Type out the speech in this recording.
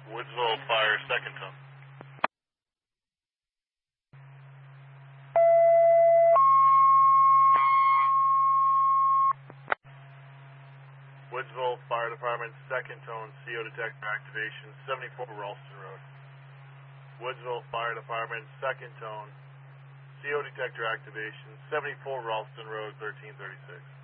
Woodsville Fire, second tone. Woodsville Fire Department, second tone, CO detector activation, 74 Ralston Road. Woodsville Fire Department, second tone, CO detector activation, 74 Ralston Road, 1336.